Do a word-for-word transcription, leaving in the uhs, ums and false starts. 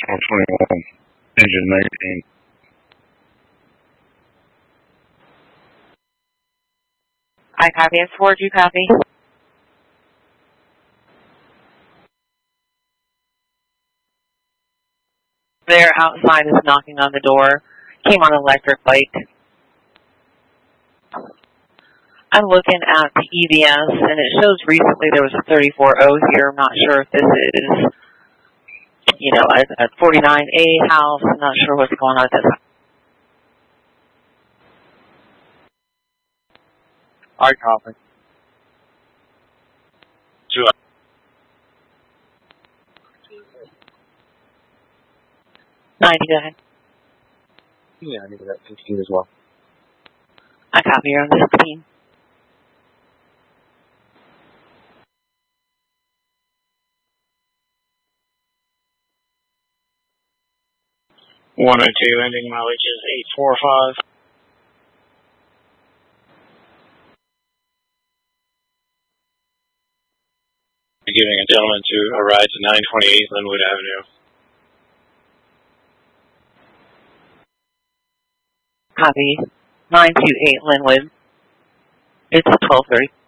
four twenty-one, engine nineteen. I copy. It's Ford, you copy? There outside is knocking on the door. Came on electric light. I'm looking at the E V S, and it shows recently there was a thirty-four oh here. I'm not sure if this is, you know, a, a forty-nine A house. I'm not sure what's going on with this. I copy. Two. ninety, go ahead. Yeah, I need that fifteen as well. I copy. You're on the sixteen. one oh two, ending mileage is eight four five. Giving a gentleman to a ride to nine twenty-eight Linwood Avenue. Copy. nine two eight Linwood. It's twelve thirty.